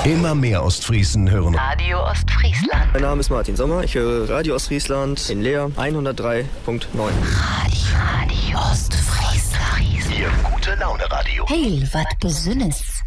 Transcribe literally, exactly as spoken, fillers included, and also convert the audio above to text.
Immer mehr Ostfriesen hören Radio Ostfriesland. Mein Name ist Martin Sommer, ich höre Radio Ostfriesland in Leer hundertdrei Komma neun. Radio, Radio Ostfriesland. Ihr gute Laune Radio. Heil, wat Besünnes.